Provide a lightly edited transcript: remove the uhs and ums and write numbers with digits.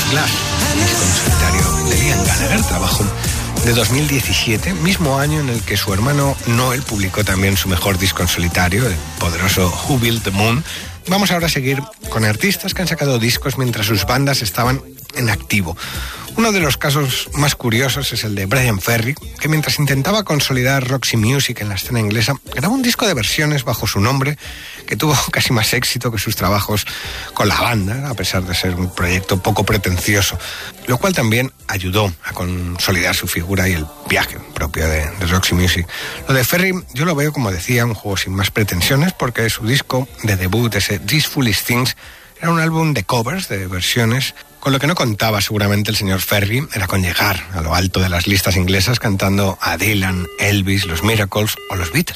Glass, disco en solitario de Liam Gallagher, trabajo de 2017, mismo año en el que su hermano Noel publicó también su mejor disco en solitario, el poderoso Who Built the Moon. Vamos ahora a seguir con artistas que han sacado discos mientras sus bandas estaban en activo. Uno de los casos más curiosos es el de Bryan Ferry, que mientras intentaba consolidar Roxy Music en la escena inglesa, grabó un disco de versiones bajo su nombre que tuvo casi más éxito que sus trabajos con la banda, a pesar de ser un proyecto poco pretencioso, lo cual también ayudó a consolidar su figura y el viaje propio de Roxy Music. Lo de Ferry yo lo veo, como decía, un juego sin más pretensiones, porque su disco de debut, ese These Foolish Things, era un álbum de covers, de versiones. Con lo que no contaba seguramente el señor Ferry era con llegar a lo alto de las listas inglesas cantando a Dylan, Elvis, los Miracles o los Beatles.